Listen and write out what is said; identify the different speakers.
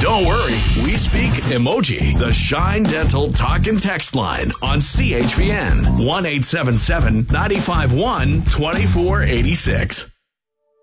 Speaker 1: Don't worry, we speak emoji. The Shine Dental Talk and Text line on CHPN 1-877-951-2486.